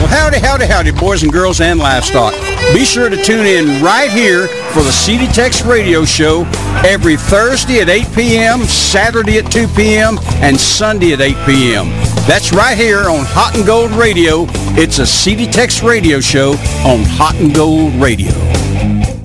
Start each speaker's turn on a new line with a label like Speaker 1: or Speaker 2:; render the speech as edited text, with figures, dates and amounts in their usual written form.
Speaker 1: Well, howdy, howdy, howdy, boys and girls and livestock. Be sure to tune in right here for the CD Tex Radio Show every Thursday at 8 p.m., Saturday at 2 p.m., and Sunday at 8 p.m. That's right here on Hot and Gold Radio. It's a CD Tex Radio Show on Hot and Gold Radio.